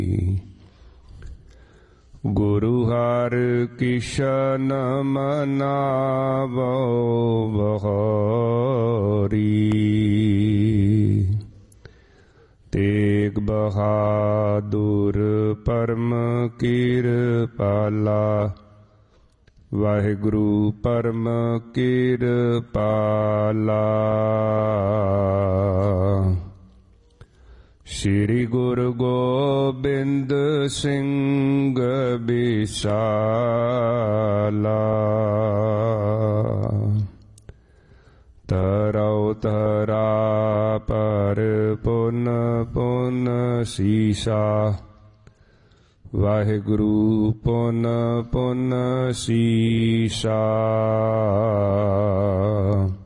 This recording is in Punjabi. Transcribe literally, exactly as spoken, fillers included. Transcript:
ਗੁਰੂ ਹਰਿ ਕਿਸ਼ਨ ਮਨਾਵੋ ਬਹਾਰੀ। ਤੇਗ ਬਹਾਦੁਰ ਪਰਮ ਕਿਰਪਾਲਾ। ਵਾਹਿਗੁਰੂ ਪਰਮ ਕਿਰਪਾਲਾ। ਸ੍ਰੀ ਗੁਰੂ ਗੋਬਿੰਦ ਸਿੰਘ ਬਿਸਾਲਾ। ਤਰਉ ਤਰਾ ਪਰ ਪੁਨ ਪੁਨ ਸੀਸਾ। ਵਾਹਿਗੁਰੂ ਪੁਨ ਪੁਨ ਸੀਸਾ।